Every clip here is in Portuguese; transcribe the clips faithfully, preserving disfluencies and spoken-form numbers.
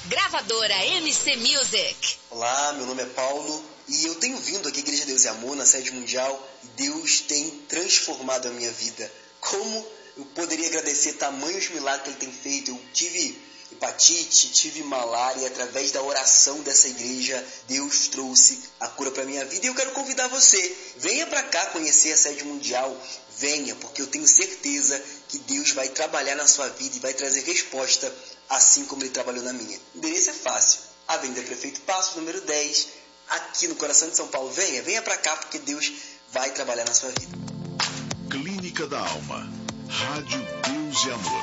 Gravadora M C Music. Olá, meu nome é Paulo e eu tenho vindo aqui à Igreja Deus e Amor, na sede mundial, e Deus tem transformado a minha vida. Como eu poderia agradecer tamanhos milagres que Ele tem feito? Eu tive hepatite, tive malária, e através da oração dessa igreja, Deus trouxe a cura para a minha vida. E eu quero convidar você, venha para cá conhecer a sede mundial, venha, porque eu tenho certeza que Deus vai trabalhar na sua vida e vai trazer resposta, assim como Ele trabalhou na minha. O endereço é fácil, Avenida Prefeito Passo, número dez, aqui no coração de São Paulo. Venha, venha para cá, porque Deus vai trabalhar na sua vida. Clínica da Alma, Rádio Deus e Amor.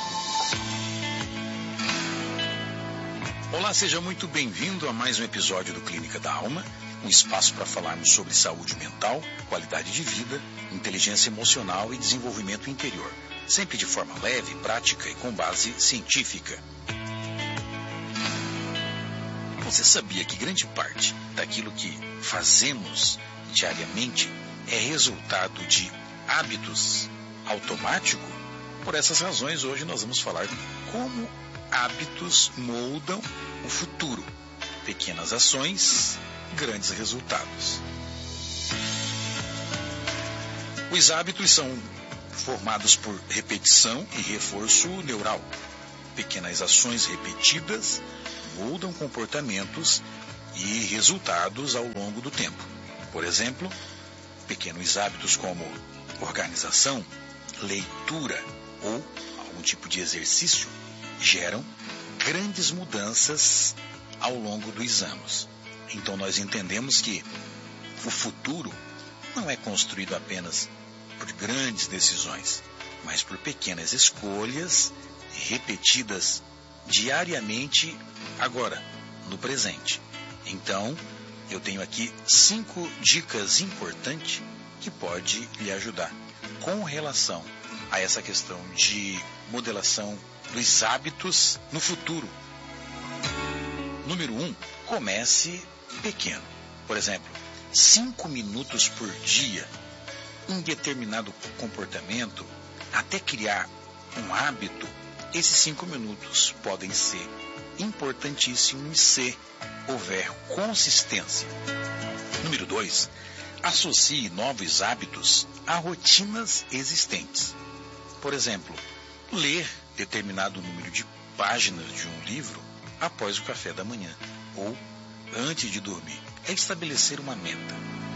Olá, seja muito bem-vindo a mais um episódio do Clínica da Alma, um espaço para falarmos sobre saúde mental, qualidade de vida, inteligência emocional e desenvolvimento interior, sempre de forma leve, prática e com base científica. Você sabia que grande parte daquilo que fazemos diariamente é resultado de hábitos automáticos? Por essas razões, hoje nós vamos falar como hábitos moldam o futuro. Pequenas ações, grandes resultados. Os hábitos são formados por repetição e reforço neural. Pequenas ações repetidas moldam comportamentos e resultados ao longo do tempo. Por exemplo, pequenos hábitos como organização, leitura ou algum tipo de exercício geram grandes mudanças ao longo dos anos. Então nós entendemos que o futuro não é construído apenas por grandes decisões, mas por pequenas escolhas repetidas diariamente, agora, no presente. Então, eu tenho aqui cinco dicas importantes que pode lhe ajudar com relação a essa questão de modelação dos hábitos no futuro. Número um, comece pequeno. Por exemplo, cinco minutos por dia, um determinado comportamento, até criar um hábito, esses cinco minutos podem ser importantíssimos se houver consistência. Número dois, associe novos hábitos a rotinas existentes. Por exemplo, ler determinado número de páginas de um livro após o café da manhã ou antes de dormir. É estabelecer uma meta.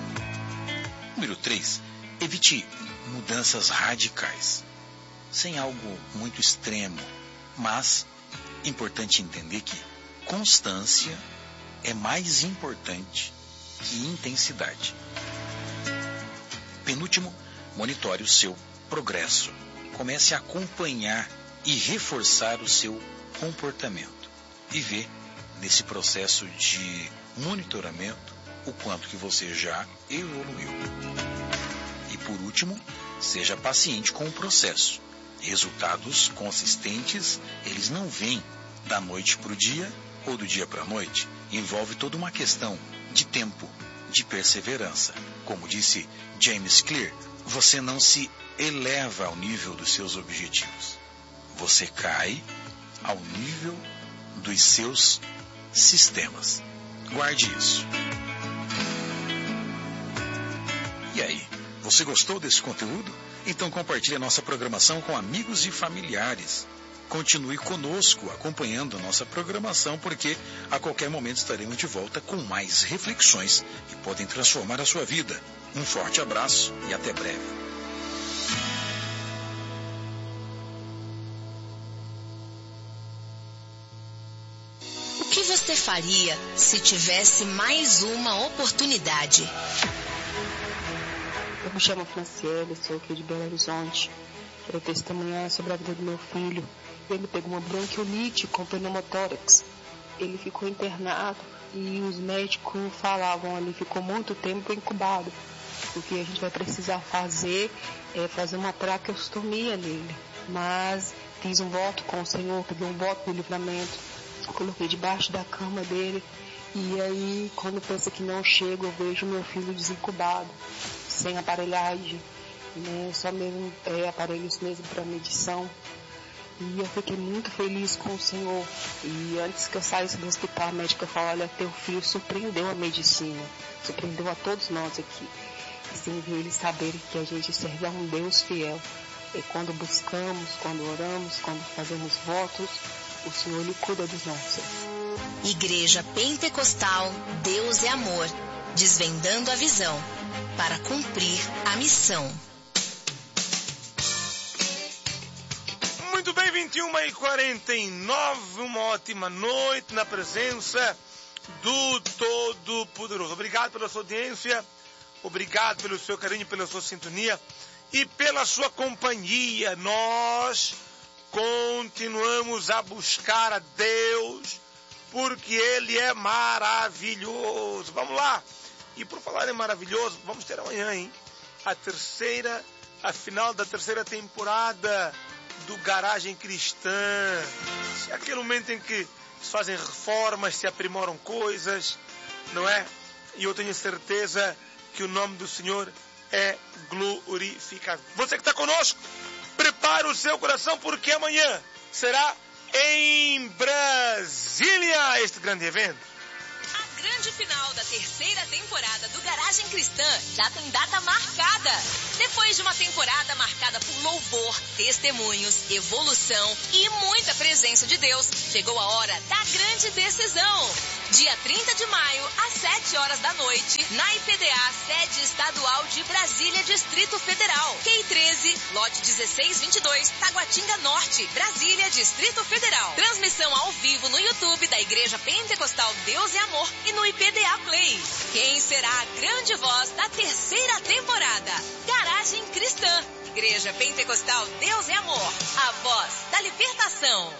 Número três, evite mudanças radicais, sem algo muito extremo, mas é importante entender que constância é mais importante que intensidade. Penúltimo, monitore o seu progresso. Comece a acompanhar e reforçar o seu comportamento e ver nesse processo de monitoramento o quanto que você já evoluiu. E por último, seja paciente com o processo. Resultados consistentes, eles não vêm da noite para o dia ou do dia para a noite. Envolve toda uma questão de tempo, de perseverança. Como disse James Clear, você não se eleva ao nível dos seus objetivos. Você cai ao nível dos seus sistemas. Guarde isso. E aí, você gostou desse conteúdo? Então compartilhe a nossa programação com amigos e familiares. Continue conosco, acompanhando a nossa programação, porque a qualquer momento estaremos de volta com mais reflexões que podem transformar a sua vida. Um forte abraço e até breve. O que você faria se tivesse mais uma oportunidade? Eu me chamo Franciele, sou aqui de Belo Horizonte. Quero testemunhar sobre a vida do meu filho. Ele pegou uma bronquiolite com pneumotórax. Ele ficou internado e os médicos falavam ali, ficou muito tempo incubado. O que a gente vai precisar fazer é fazer uma traqueostomia nele. Mas fiz um voto com o Senhor, peguei um voto de livramento, coloquei debaixo da cama dele. E aí, quando pensa que não chega, eu vejo meu filho desincubado, sem aparelhagem, né? Só mesmo é, aparelhos mesmo para medição. E eu fiquei muito feliz com o Senhor. E antes que eu saísse do hospital, a médica falou: olha, teu filho surpreendeu a medicina, surpreendeu a todos nós aqui. E sem ver eles saberem que a gente serve a um Deus fiel. E quando buscamos, quando oramos, quando fazemos votos, o Senhor Ele cuida dos nossos. Igreja Pentecostal Deus é Amor, desvendando a visão para cumprir a missão. Muito bem, vinte e uma e quarenta e nove, uma ótima noite na presença do Todo-Poderoso. Obrigado pela sua audiência, obrigado pelo seu carinho, pela sua sintonia e pela sua companhia. Nós continuamos a buscar a Deus, porque Ele é maravilhoso. Vamos lá. E por falar em maravilhoso, vamos ter amanhã, hein? A terceira, a final da terceira temporada do Garagem Cristã. É aquele momento em que se fazem reformas, se aprimoram coisas, não é? E eu tenho certeza que o nome do Senhor é glorificado. Você que está conosco, prepare o seu coração, porque amanhã será em Brasília este grande evento. A grande final da terceira temporada do Garagem Cristã já tem data marcada. Depois de uma temporada marcada por louvor, testemunhos, evolução e muita presença de Deus, chegou a hora da grande decisão. Dia trinta de maio, às sete horas da noite, na I P D A, sede estadual de Brasília, Distrito Federal. Q I treze, lote dezesseis vinte e dois, Taguatinga Norte, Brasília, Distrito Federal. Transmissão ao vivo no YouTube da Igreja Pentecostal Deus é Amor e no I P D A Play. Quem será a grande voz da terceira temporada? Garagem Cristã. Igreja Pentecostal Deus é Amor. A voz da libertação.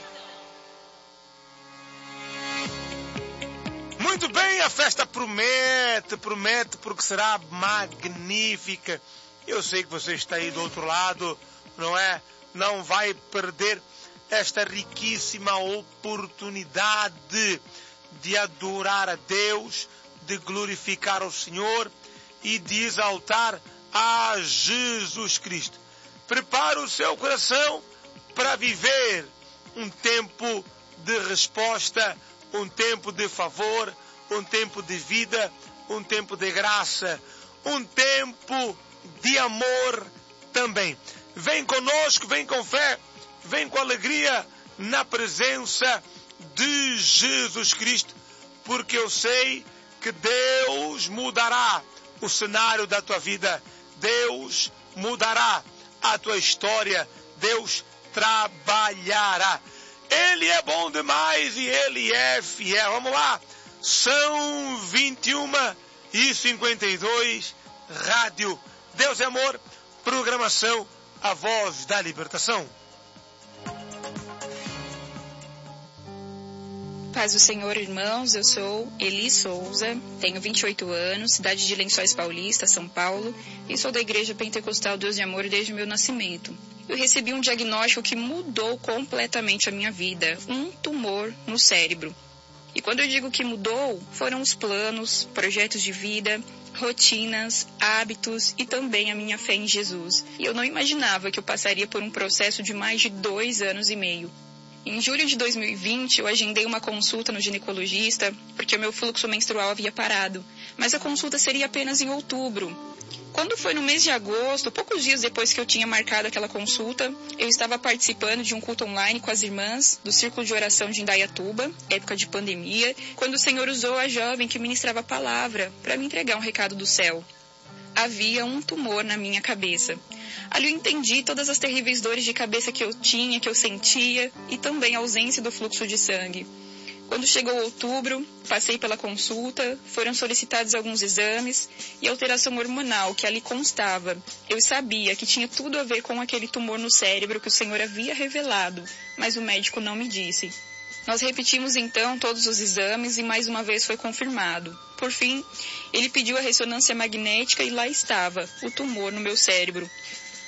Muito bem, a festa promete, promete, porque será magnífica. Eu sei que você está aí do outro lado, não é? Não vai perder esta riquíssima oportunidade de adorar a Deus, de glorificar o Senhor e de exaltar a Jesus Cristo. Prepare o seu coração para viver um tempo de resposta, um tempo de favor, um tempo de vida, um tempo de graça, um tempo de amor também. Vem conosco, vem com fé, vem com alegria na presença de Jesus Cristo, porque eu sei que Deus mudará o cenário da tua vida, Deus mudará a tua história, Deus trabalhará. Ele é bom demais e Ele é fiel. Vamos lá. São vinte e uma e cinquenta e dois. Rádio Deus é Amor. Programação A Voz da Libertação. Paz do Senhor, irmãos. Eu sou Eli Souza, tenho vinte e oito anos, cidade de Lençóis Paulista, São Paulo, e sou da Igreja Pentecostal Deus de Amor desde o meu nascimento. Eu recebi um diagnóstico que mudou completamente a minha vida, um tumor no cérebro. E quando eu digo que mudou, foram os planos, projetos de vida, rotinas, hábitos e também a minha fé em Jesus. E eu não imaginava que eu passaria por um processo de mais de dois anos e meio. Em julho de dois mil e vinte, eu agendei uma consulta no ginecologista, porque o meu fluxo menstrual havia parado. Mas a consulta seria apenas em outubro. Quando foi no mês de agosto, poucos dias depois que eu tinha marcado aquela consulta, eu estava participando de um culto online com as irmãs do Círculo de Oração de Indaiatuba, época de pandemia, quando o Senhor usou a jovem que ministrava a palavra para me entregar um recado do céu. Havia um tumor na minha cabeça. Ali eu entendi todas as terríveis dores de cabeça que eu tinha, que eu sentia, e também a ausência do fluxo de sangue. Quando chegou outubro, passei pela consulta, foram solicitados alguns exames e alteração hormonal que ali constava. Eu sabia que tinha tudo a ver com aquele tumor no cérebro que o Senhor havia revelado, mas o médico não me disse. Nós repetimos então todos os exames e mais uma vez foi confirmado. Por fim, ele pediu a ressonância magnética e lá estava, o tumor no meu cérebro.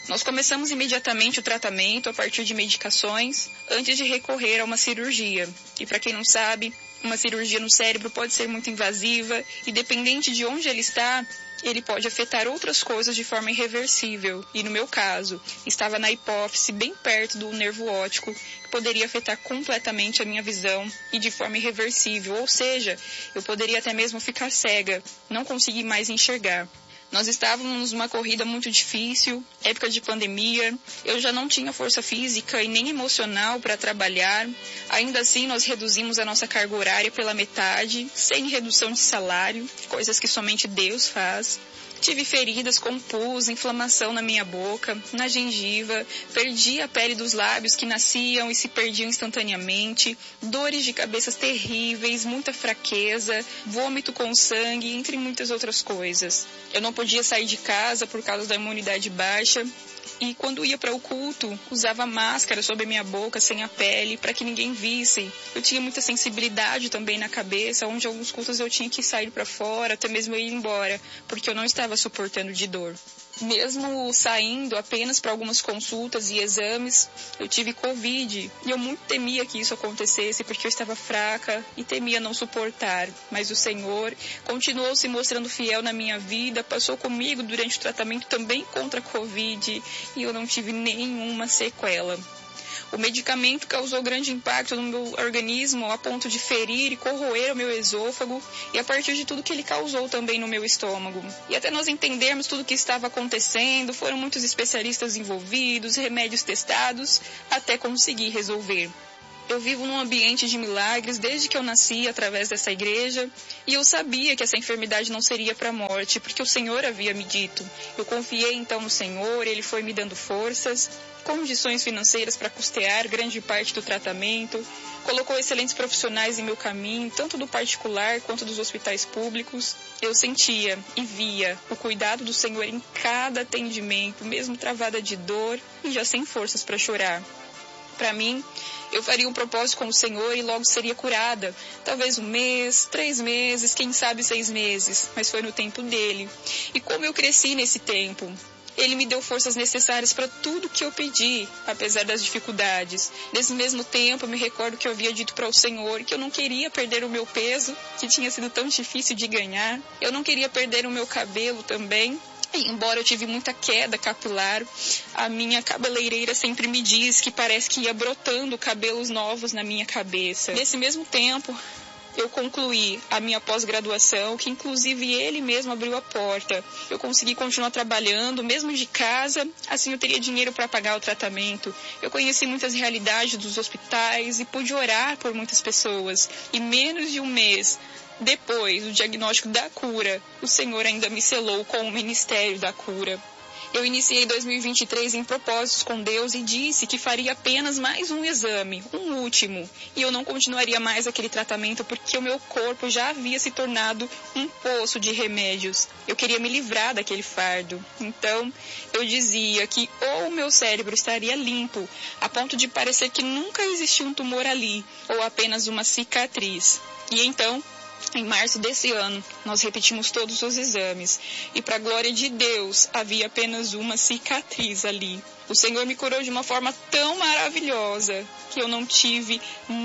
Nós começamos imediatamente o tratamento a partir de medicações, antes de recorrer a uma cirurgia. E para quem não sabe, uma cirurgia no cérebro pode ser muito invasiva e, dependente de onde ele está, ele pode afetar outras coisas de forma irreversível. E no meu caso, estava na hipófise, bem perto do nervo óptico, que poderia afetar completamente a minha visão e de forma irreversível. Ou seja, eu poderia até mesmo ficar cega, não conseguir mais enxergar. Nós estávamos numa corrida muito difícil, época de pandemia, eu já não tinha força física e nem emocional para trabalhar. Ainda assim, nós reduzimos a nossa carga horária pela metade, sem redução de salário, coisas que somente Deus faz. Tive feridas com pus, inflamação na minha boca, na gengiva, perdi a pele dos lábios que nasciam e se perdiam instantaneamente, dores de cabeça terríveis, muita fraqueza, vômito com sangue, entre muitas outras coisas. Eu não podia sair de casa por causa da imunidade baixa. E quando ia para o culto, usava máscara sobre a minha boca, sem a pele, para que ninguém visse. Eu tinha muita sensibilidade também na cabeça, onde alguns cultos eu tinha que sair para fora, até mesmo ir embora, porque eu não estava suportando de dor. Mesmo saindo apenas para algumas consultas e exames, eu tive Covid. E eu muito temia que isso acontecesse, porque eu estava fraca e temia não suportar. Mas o Senhor continuou se mostrando fiel na minha vida, passou comigo durante o tratamento também contra a Covid, e eu não tive nenhuma sequela. O medicamento causou grande impacto no meu organismo, a ponto de ferir e corroer o meu esôfago, e a partir de tudo que ele causou também no meu estômago. E até nós entendermos tudo o que estava acontecendo, foram muitos especialistas envolvidos, remédios testados, até conseguir resolver. Eu vivo num ambiente de milagres desde que eu nasci através dessa igreja, e eu sabia que essa enfermidade não seria para a morte, porque o Senhor havia me dito. Eu confiei então no Senhor, Ele foi me dando forças, condições financeiras para custear grande parte do tratamento, colocou excelentes profissionais em meu caminho, tanto do particular quanto dos hospitais públicos. Eu sentia e via o cuidado do Senhor em cada atendimento, mesmo travada de dor e já sem forças para chorar. Para mim, eu faria um propósito com o Senhor e logo seria curada. Talvez um mês, três meses, quem sabe seis meses, mas foi no tempo dele. E como eu cresci nesse tempo, Ele me deu forças necessárias para tudo que eu pedi, apesar das dificuldades. Nesse mesmo tempo, eu me recordo que eu havia dito para o Senhor que eu não queria perder o meu peso, que tinha sido tão difícil de ganhar. Eu não queria perder o meu cabelo também. E, embora eu tive muita queda capilar, a minha cabeleireira sempre me diz que parece que ia brotando cabelos novos na minha cabeça. Nesse mesmo tempo, eu concluí a minha pós-graduação, que inclusive ele mesmo abriu a porta. Eu consegui continuar trabalhando, mesmo de casa, assim eu teria dinheiro para pagar o tratamento. Eu conheci muitas realidades dos hospitais e pude orar por muitas pessoas. E menos de um mês depois do diagnóstico da cura, o Senhor ainda me selou com o ministério da cura. Eu iniciei dois mil e vinte e três em propósitos com Deus e disse que faria apenas mais um exame, um último. E eu não continuaria mais aquele tratamento porque o meu corpo já havia se tornado um poço de remédios. Eu queria me livrar daquele fardo. Então, eu dizia que ou o meu cérebro estaria limpo, a ponto de parecer que nunca existiu um tumor ali, ou apenas uma cicatriz. E então, em março desse ano, nós repetimos todos os exames e, para a glória de Deus, havia apenas uma cicatriz ali. O Senhor me curou de uma forma tão maravilhosa que eu não tive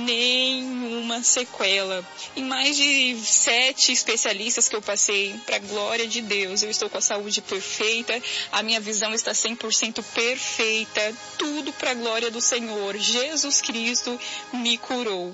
nenhuma sequela. Em mais de sete especialistas que eu passei, para a glória de Deus, eu estou com a saúde perfeita, a minha visão está cem por cento perfeita, tudo para a glória do Senhor. Jesus Cristo me curou.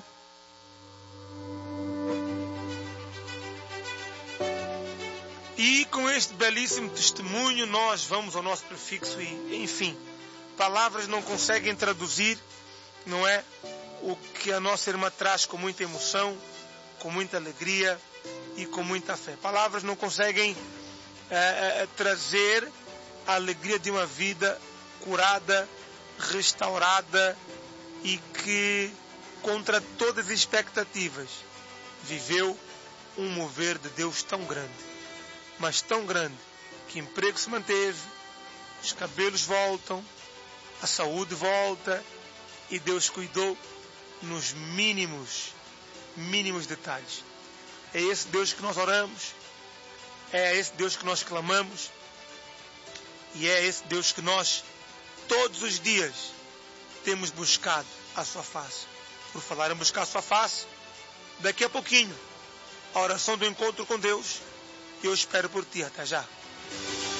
E com este belíssimo testemunho nós vamos ao nosso prefixo e, enfim, palavras não conseguem traduzir, não é? O que a nossa irmã traz com muita emoção, com muita alegria e com muita fé. Palavras não conseguem é, é, trazer a alegria de uma vida curada, restaurada e que, contra todas as expectativas, viveu um mover de Deus tão grande. Mas tão grande, que o emprego se manteve, os cabelos voltam, a saúde volta e Deus cuidou nos mínimos, mínimos detalhes. É esse Deus que nós oramos, é esse Deus que nós clamamos e é esse Deus que nós todos os dias temos buscado a sua face. Por falar em buscar a sua face, daqui a pouquinho, a oração do encontro com Deus, eu espero por ti. Até já.